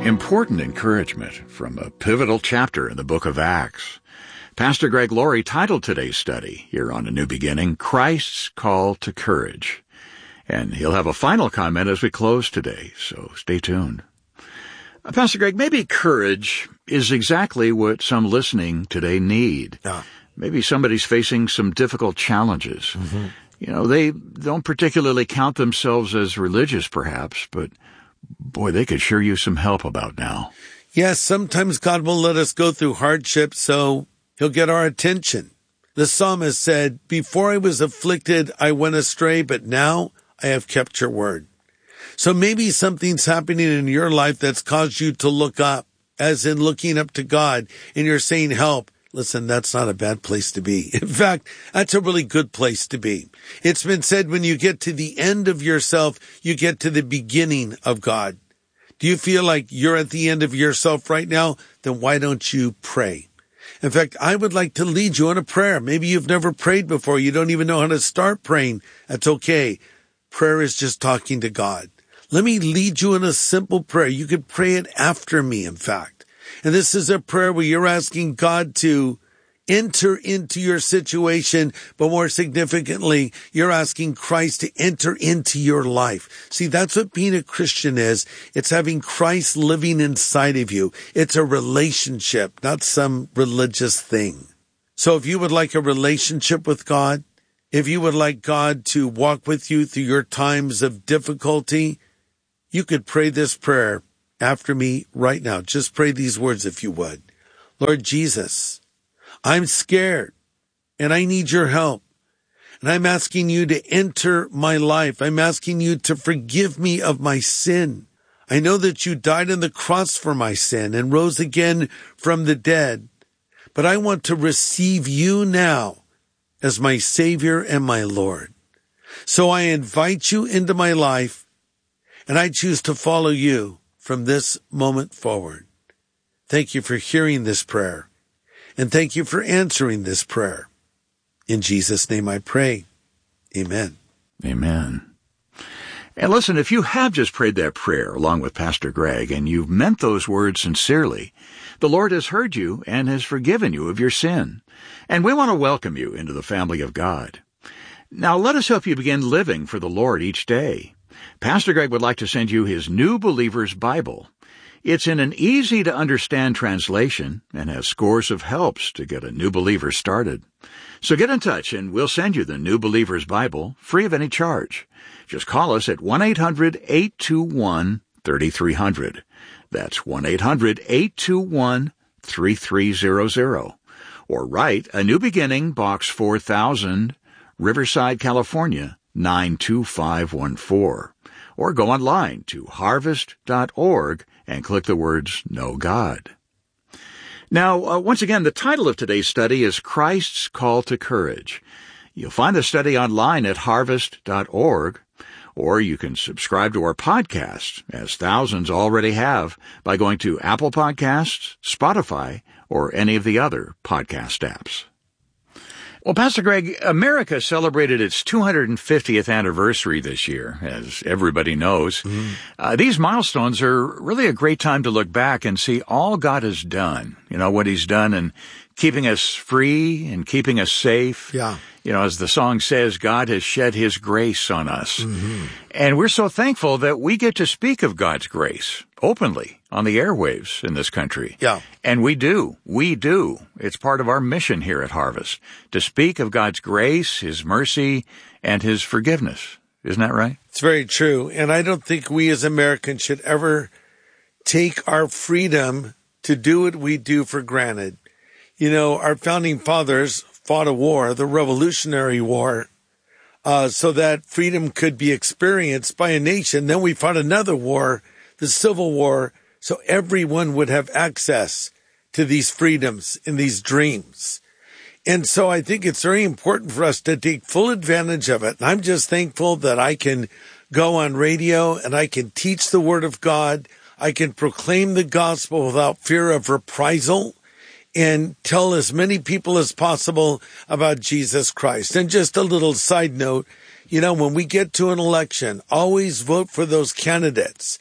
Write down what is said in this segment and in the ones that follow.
Important encouragement from a pivotal chapter in the book of Acts. Pastor Greg Laurie titled today's study, here on A New Beginning, Christ's Call to Courage. And he'll have a final comment as we close today, so stay tuned. Pastor Greg, maybe courage is exactly what some listening today need. Yeah. Maybe somebody's facing some difficult challenges. Mm-hmm. You know, they don't particularly count themselves as religious, perhaps, but boy, they could sure use some help about now. Yes, sometimes God will let us go through hardship so he'll get our attention. The psalmist said, "Before I was afflicted, I went astray, but now I have kept your word." So maybe something's happening in your life that's caused you to look up, as in looking up to God, and you're saying, help. Listen, that's not a bad place to be. In fact, that's a really good place to be. It's been said when you get to the end of yourself, you get to the beginning of God. Do you feel like you're at the end of yourself right now? Then why don't you pray? In fact, I would like to lead you in a prayer. Maybe you've never prayed before. You don't even know how to start praying. That's okay. Prayer is just talking to God. Let me lead you in a simple prayer. You could pray it after me, in fact. And this is a prayer where you're asking God to enter into your situation, but more significantly, you're asking Christ to enter into your life. See, that's what being a Christian is. It's having Christ living inside of you. It's a relationship, not some religious thing. So if you would like a relationship with God, if you would like God to walk with you through your times of difficulty, you could pray this prayer after me right now. Just pray these words if you would. Lord Jesus, I'm scared and I need your help. And I'm asking you to enter my life. I'm asking you to forgive me of my sin. I know that you died on the cross for my sin and rose again from the dead. But I want to receive you now as my Savior and my Lord. So I invite you into my life, and I choose to follow you from this moment forward. Thank you for hearing this prayer, and thank you for answering this prayer. In Jesus' name I pray. Amen. Amen. And listen, if you have just prayed that prayer along with Pastor Greg, and you've meant those words sincerely, the Lord has heard you and has forgiven you of your sin. And we want to welcome you into the family of God. Now let us help you begin living for the Lord each day. Pastor Greg would like to send you his New Believer's Bible. It's in an easy-to-understand translation and has scores of helps to get a new believer started. So get in touch and we'll send you the New Believer's Bible free of any charge. Just call us at 1-800-821-3300. That's 1-800-821-3300. Or write A New Beginning, Box 4000, Riverside, California, 92514. Or go online to harvest.org and click the words Know God. Now, once again, the title of today's study is Christ's Call to Courage. You'll find the study online at harvest.org, or you can subscribe to our podcast, as thousands already have, by going to Apple Podcasts, Spotify, or any of the other podcast apps. Well, Pastor Greg, America celebrated its 250th anniversary this year, as everybody knows. These milestones are really a great time to look back and see all God has done, what he's done in keeping us free and keeping us safe. Yeah. As the song says, God has shed his grace on us. Mm-hmm. And we're so thankful that we get to speak of God's grace openly on the airwaves in this country. Yeah. And we do. It's part of our mission here at Harvest to speak of God's grace, his mercy, and his forgiveness. Isn't that right? It's very true. And I don't think we as Americans should ever take our freedom to do what we do for granted. Our founding fathers fought a war, the Revolutionary War, so that freedom could be experienced by a nation. Then we fought another war, the Civil War, so everyone would have access to these freedoms and these dreams. And so I think it's very important for us to take full advantage of it. And I'm just thankful that I can go on radio and I can teach the Word of God. I can proclaim the gospel without fear of reprisal and tell as many people as possible about Jesus Christ. And just a little side note, when we get to an election, always vote for those candidates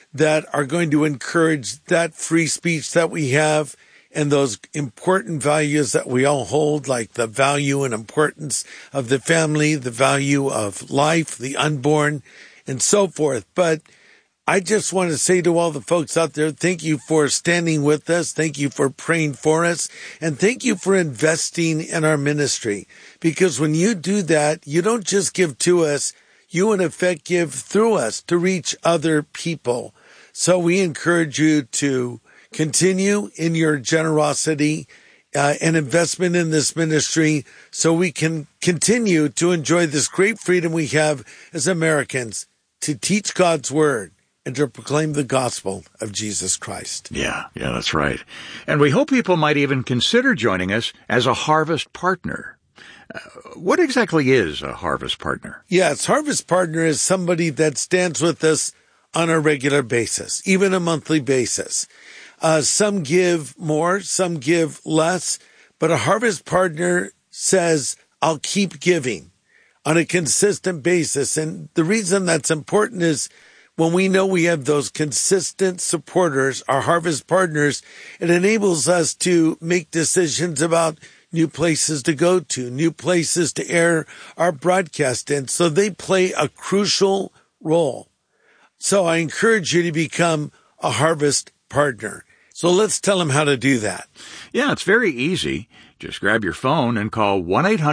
that are going to encourage that free speech that we have and those important values that we all hold, like the value and importance of the family, the value of life, the unborn, and so forth. But I just want to say to all the folks out there, thank you for standing with us. Thank you for praying for us. And thank you for investing in our ministry. Because when you do that, you don't just give to us, you in effect give through us to reach other people. So we encourage you to continue in your generosity and investment in this ministry so we can continue to enjoy this great freedom we have as Americans to teach God's word and to proclaim the gospel of Jesus Christ. Yeah, that's right. And we hope people might even consider joining us as a Harvest Partner. What exactly is a Harvest Partner? Yes, Harvest Partner is somebody that stands with us on a regular basis, even a monthly basis. Some give more, some give less, but a Harvest Partner says, I'll keep giving on a consistent basis. And the reason that's important is when we know we have those consistent supporters, our Harvest Partners, it enables us to make decisions about new places to go to, new places to air our broadcast in. So they play a crucial role. So I encourage you to become a Harvest Partner. So let's tell them how to do that. Yeah, it's very easy. Just grab your phone and call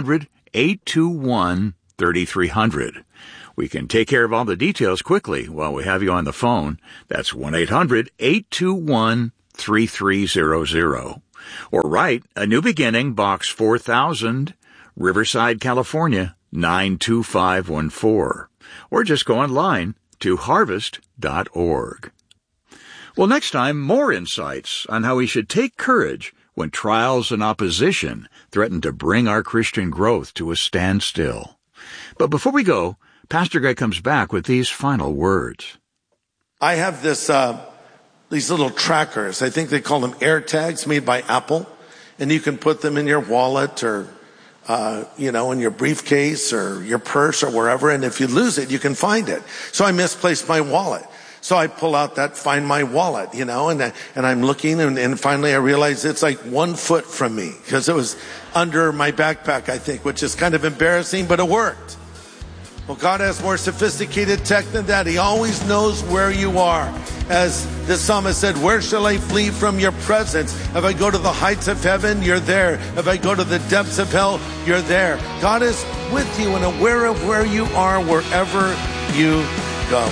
1-800-821-3300. We can take care of all the details quickly while we have you on the phone. That's 1-800-821-3300. Or write A New Beginning, Box 4000, Riverside, California, 92514. Or just go online to harvest.org. Well, next time, more insights on how we should take courage when trials and opposition threaten to bring our Christian growth to a standstill. But before we go, Pastor Greg comes back with these final words. I have these little trackers. I think they call them AirTags, made by Apple. And you can put them in your wallet or, in your briefcase or your purse or wherever. And if you lose it, you can find it. So I misplaced my wallet. So I pull out that Find My Wallet, and I'm looking and finally I realize it's like 1 foot from me because it was under my backpack, I think, which is kind of embarrassing, but it worked. Well, God has more sophisticated tech than that. He always knows where you are. As the psalmist said, where shall I flee from your presence? If I go to the heights of heaven, you're there. If I go to the depths of hell, you're there. God is with you and aware of where you are wherever you go.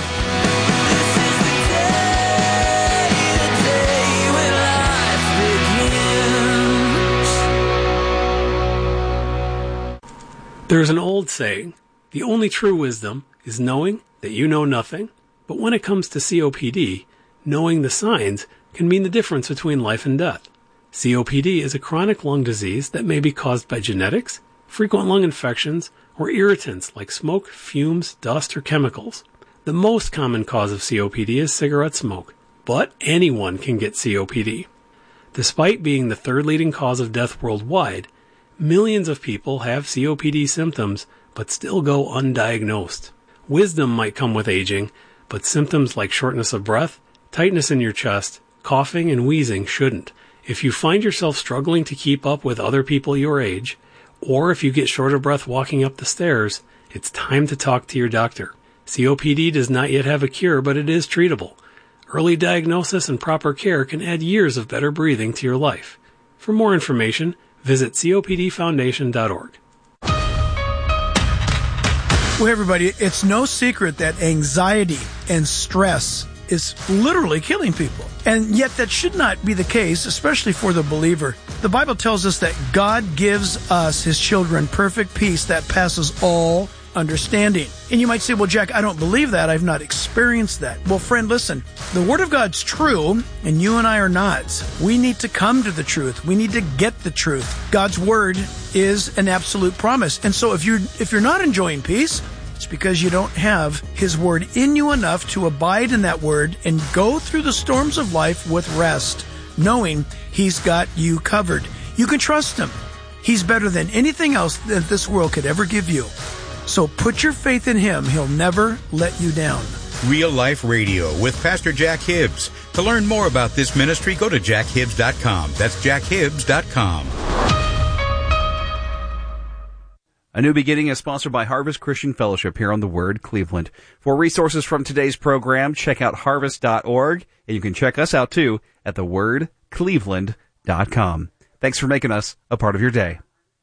There's an old saying, the only true wisdom is knowing that you know nothing. But when it comes to COPD, knowing the signs can mean the difference between life and death. COPD is a chronic lung disease that may be caused by genetics, frequent lung infections, or irritants like smoke, fumes, dust, or chemicals. The most common cause of COPD is cigarette smoke, but anyone can get COPD. Despite being the third leading cause of death worldwide, millions of people have COPD symptoms but still go undiagnosed. Wisdom might come with aging, but symptoms like shortness of breath, tightness in your chest, coughing, and wheezing shouldn't. If you find yourself struggling to keep up with other people your age, or if you get short of breath walking up the stairs, it's time to talk to your doctor. COPD does not yet have a cure, but it is treatable. Early diagnosis and proper care can add years of better breathing to your life. For more information, visit copdfoundation.org. Well, everybody, it's no secret that anxiety and stress is literally killing people. And yet that should not be the case, especially for the believer. The Bible tells us that God gives us, his children, perfect peace that passes all understanding. And you might say, well, Jack, I don't believe that. I've not experienced that. Well, friend, listen, the Word of God's true, and you and I are not. We need to come to the truth. We need to get the truth. God's Word is an absolute promise. And so if you're not enjoying peace, it's because you don't have his Word in you enough to abide in that Word and go through the storms of life with rest, knowing he's got you covered. You can trust him. He's better than anything else that this world could ever give you. So put your faith in him. He'll never let you down. Real Life Radio with Pastor Jack Hibbs. To learn more about this ministry, go to jackhibbs.com. That's jackhibbs.com. A New Beginning is sponsored by Harvest Christian Fellowship here on The Word, Cleveland. For resources from today's program, check out harvest.org, and you can check us out, too, at thewordcleveland.com. Thanks for making us a part of your day.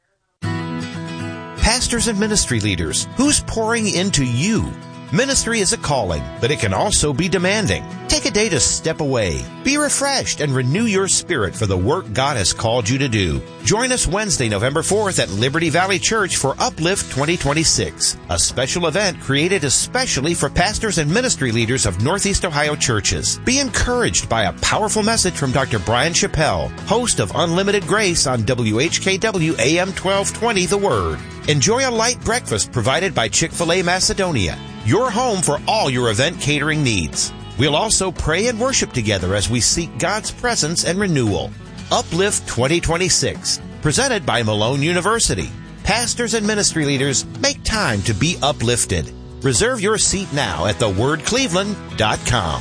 Pastors and ministry leaders, who's pouring into you? Ministry is a calling, but it can also be demanding. Take a day to step away, be refreshed, and renew your spirit for the work God has called you to do. Join us Wednesday, November 4th at Liberty Valley Church for Uplift 2026, a special event created especially for pastors and ministry leaders of Northeast Ohio churches. Be encouraged by a powerful message from Dr. Brian Chappell, host of Unlimited Grace on WHKW AM 1220 The Word. Enjoy a light breakfast provided by Chick-fil-A Macedonia, your home for all your event catering needs. We'll also pray and worship together as we seek God's presence and renewal. Uplift 2026, presented by Malone University. Pastors and ministry leaders, make time to be uplifted. Reserve your seat now at thewordcleveland.com.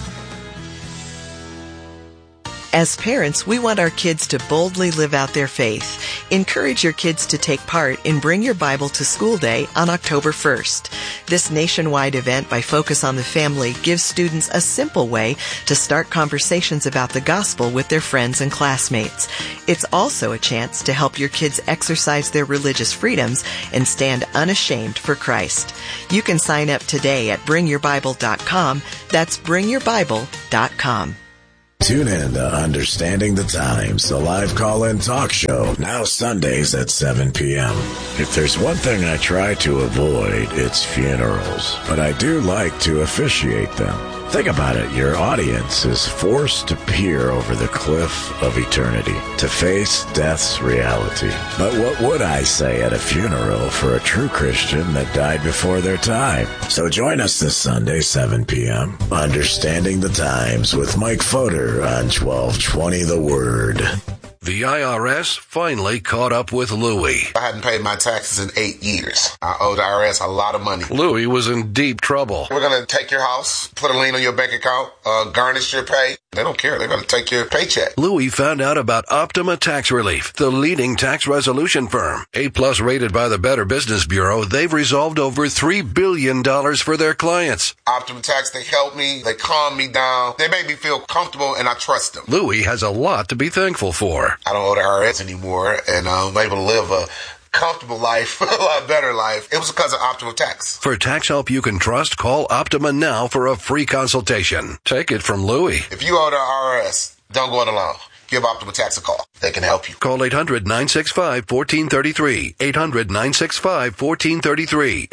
As parents, we want our kids to boldly live out their faith. Encourage your kids to take part in Bring Your Bible to School Day on October 1st. This nationwide event by Focus on the Family gives students a simple way to start conversations about the gospel with their friends and classmates. It's also a chance to help your kids exercise their religious freedoms and stand unashamed for Christ. You can sign up today at bringyourbible.com. That's bringyourbible.com. Tune in to Understanding the Times, the live call-in talk show, now Sundays at 7 p.m. If there's one thing I try to avoid, it's funerals. But I do like to officiate them. Think about it. Your audience is forced to peer over the cliff of eternity, to face death's reality. But what would I say at a funeral for a true Christian that died before their time? So join us this Sunday, 7 p.m., Understanding the Times with Mike Fodor on 1220 The Word. The IRS finally caught up with Louie. I hadn't paid my taxes in 8 years. I owe the IRS a lot of money. Louie was in deep trouble. We're going to take your house, put a lien on your bank account, garnish your pay. They don't care. They're going to take your paycheck. Louie found out about Optima Tax Relief, the leading tax resolution firm. A+ rated by the Better Business Bureau, they've resolved over $3 billion for their clients. Optima Tax, they help me. They calm me down. They make me feel comfortable, and I trust them. Louie has a lot to be thankful for. I don't owe the IRS anymore, and I'm able to live a comfortable life, a lot better life. It was because of Optima Tax. For tax help you can trust, call Optima now for a free consultation. Take it from Louie. If you owe the IRS, don't go it alone. Give Optima Tax a call. They can help you. Call 800-965-1433. 800-965-1433.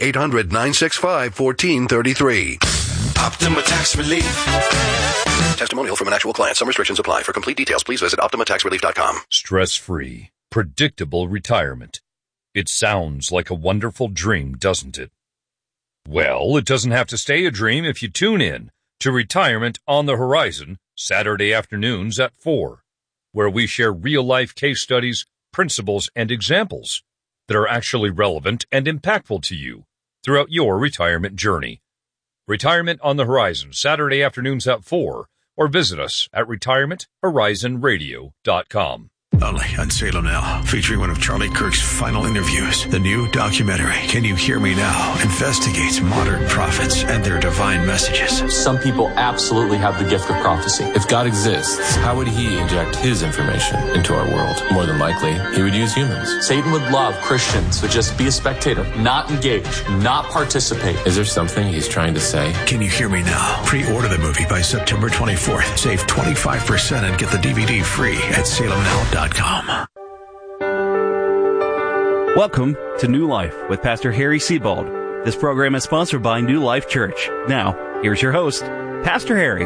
800-965-1433. Optima Tax Relief. Testimonial from an actual client. Some restrictions apply. For complete details, please visit OptimaTaxRelief.com. Stress-free, predictable retirement. It sounds like a wonderful dream, doesn't it? Well, it doesn't have to stay a dream if you tune in to Retirement on the Horizon, Saturday afternoons at 4, where we share real-life case studies, principles, and examples that are actually relevant and impactful to you throughout your retirement journey. Retirement on the Horizon, Saturday afternoons at 4, or visit us at retirementhorizonradio.com. Only on Salem Now, featuring one of Charlie Kirk's final interviews. The new documentary, Can You Hear Me Now?, investigates modern prophets and their divine messages. Some people absolutely have the gift of prophecy. If God exists, how would he inject his information into our world? More than likely, he would use humans. Satan would love Christians to just be a spectator, not engage, not participate. Is there something he's trying to say? Can You Hear Me Now? Pre-order the movie by September 24th. Save 25% and get the DVD free at salemnow.com. Welcome to New Life with Pastor Harry Sebald. This program is sponsored by New Life Church. Now, here's your host, Pastor Harry.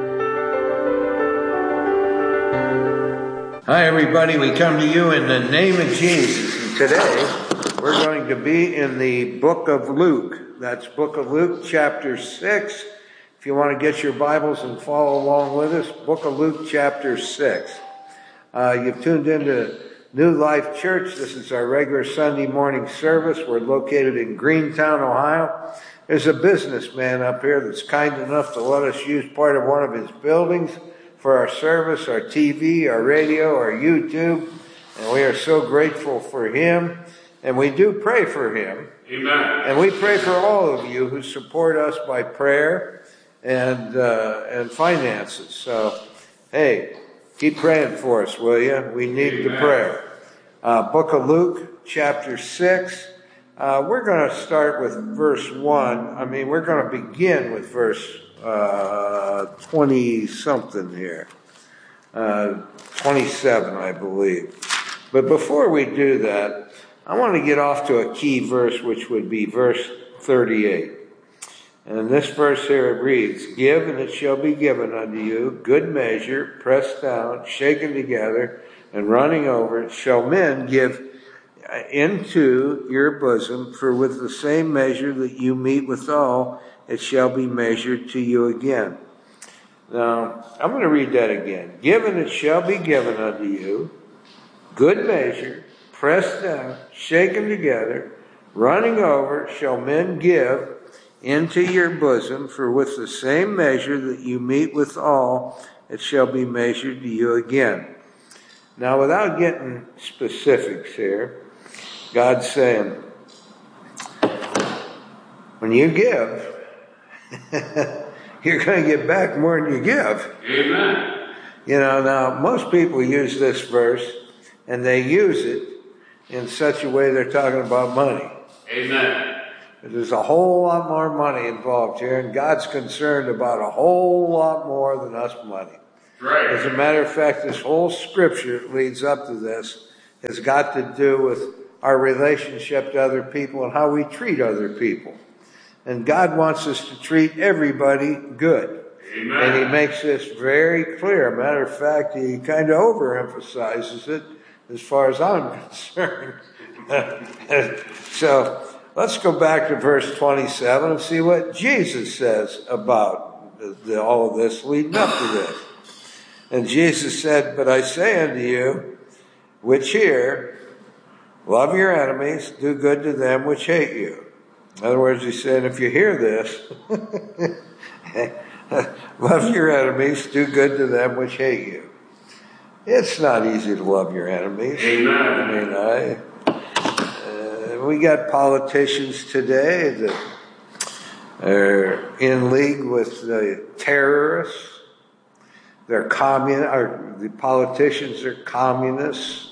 Hi, everybody. We come to you in the name of Jesus. And today, we're going to be in the book of Luke. That's book of Luke, chapter 6. If you want to get your Bibles and follow along with us, book of Luke, chapter 6. You've tuned into New Life Church. This is our regular Sunday morning service. We're located in Greentown, Ohio. There's a businessman up here that's kind enough to let us use part of one of his buildings for our service, our TV, our radio, our YouTube. And we are so grateful for him. And we do pray for him. Amen. And we pray for all of you who support us by prayer and finances. So, hey, keep praying for us, will you? We need the prayer. Book of Luke, chapter 6. We're going to start with verse 1. We're going to begin with verse 20-something here. 27, I believe. But before we do that, I want to get off to a key verse, which would be verse 38. And this verse here, it reads, "Give, and it shall be given unto you, good measure, pressed down, shaken together, and running over, shall men give into your bosom, for with the same measure that you meet withal, it shall be measured to you again." Now, I'm going to read that again. "Give, and it shall be given unto you, good measure, pressed down, shaken together, running over, shall men give into your bosom, for with the same measure that you meet withal, it shall be measured to you again." Now, without getting specifics here, God's saying, when you give, you're going to get back more than you give. Amen. Now, most people use this verse, and they use it in such a way they're talking about money. Amen. There's a whole lot more money involved here, and God's concerned about a whole lot more than us money. Right. As a matter of fact, this whole scripture that leads up to this has got to do with our relationship to other people and how we treat other people. And God wants us to treat everybody good. Amen. And he makes this very clear. Matter of fact, he kind of overemphasizes it as far as I'm concerned. So let's go back to verse 27 and see what Jesus says about all of this leading up to this. And Jesus said, "But I say unto you, which hear, love your enemies, do good to them which hate you." In other words, he said, if you hear this, love your enemies, do good to them which hate you. It's not easy to love your enemies. Amen. We got politicians today that are in league with the terrorists. They're the politicians are communists.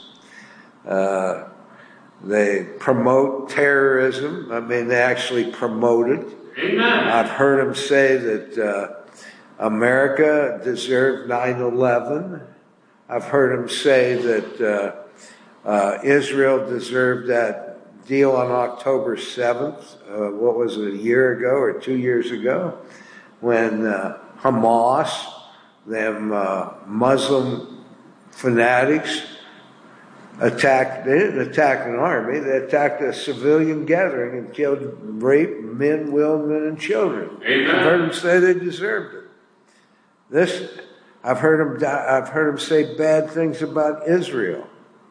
They promote terrorism. They actually promote it. Amen. I've heard them say that America deserved 9/11. I've heard them say that Israel deserved that deal on October 7th. What was it, a year ago or 2 years ago? When Hamas, them Muslim fanatics, they didn't attack an army, they attacked a civilian gathering and killed, raped men, women, and children. Amen. I've heard them say they deserved it. I've heard them say bad things about Israel.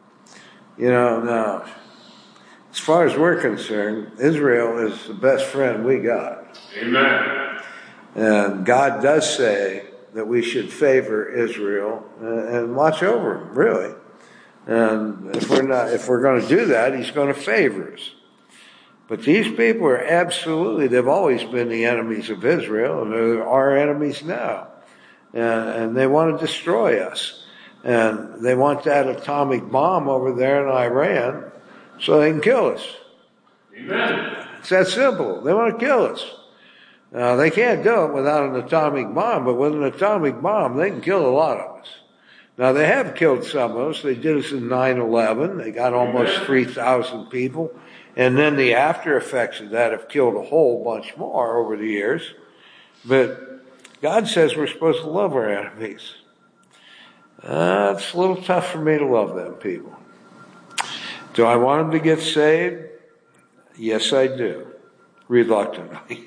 Now, as far as we're concerned, Israel is the best friend we got. Amen. And God does say that we should favor Israel and watch over them, really. And if we're going to do that, he's going to favor us. But these people are they've always been the enemies of Israel, and they're our enemies now. And they want to destroy us. And they want that atomic bomb over there in Iran so they can kill us. Amen. It's that simple. They want to kill us. Now, they can't do it without an atomic bomb, but with an atomic bomb, they can kill a lot of us. Now, they have killed some of us. They did us in 9/11. They got almost 3,000 people. And then the after effects of that have killed a whole bunch more over the years. But God says we're supposed to love our enemies. It's a little tough for me to love them people. Do I want them to get saved? Yes, I do. Reluctantly.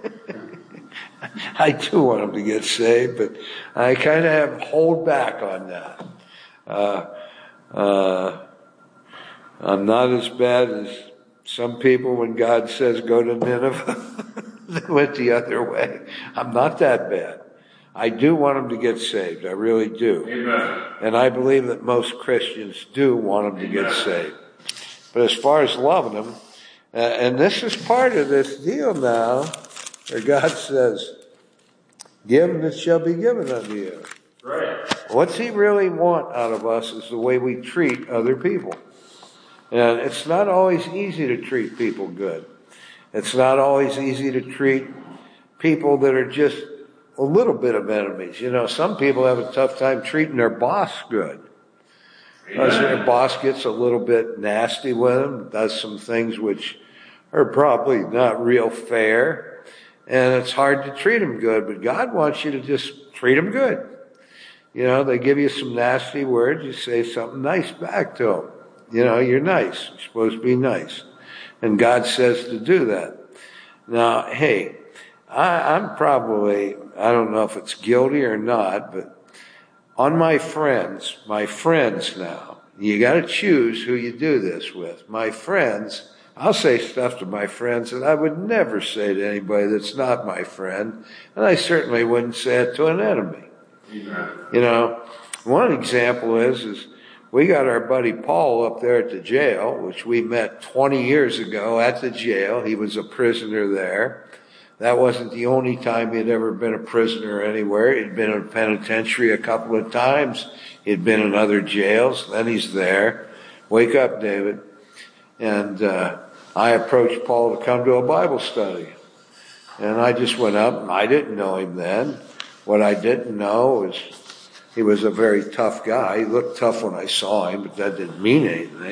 I do want them to get saved, but I kind of have hold back on that. I'm not as bad as some people when God says go to Nineveh. They went the other way. I'm not that bad. I do want them to get saved. I really do. Amen. And I believe that most Christians do want them to get saved. But as far as loving them, and this is part of this deal now, where God says, give and it shall be given unto you. Right. What's he really want out of us is the way we treat other people. And it's not always easy to treat people good. It's not always easy to treat people that are just a little bit of enemies. You know, some people have a tough time treating their boss good. Their boss gets a little bit nasty with them, does some things which are probably not real fair, and it's hard to treat them good, but God wants you to just treat them good. You know, they give you some nasty words, you say something nice back to them. You know, you're nice. You're supposed to be nice. And God says to do that. Now, hey, I'm probably, I don't know if it's guilty or not, but on my friends now, you got to choose who you do this with. My friends, I'll say stuff to my friends that I would never say to anybody that's not my friend, and I certainly wouldn't say it to an enemy. Amen. You know, one example is we got our buddy Paul up there at the jail, which we met 20 years ago at the jail. He was a prisoner there. That wasn't the only time he'd ever been a prisoner anywhere. He'd been in a penitentiary a couple of times. He'd been in other jails. Then he's there. Wake up, David. And I approached Paul to come to a Bible study. And I just went up, and I didn't know him then. What I didn't know was he was a very tough guy. He looked tough when I saw him, but that didn't mean anything.